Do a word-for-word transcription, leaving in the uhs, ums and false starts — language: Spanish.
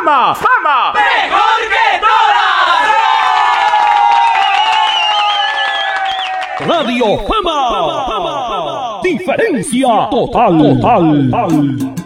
¡Fama! ¡Fama! ¡Mejor que todas! Radio Fama. Diferencia total. Total.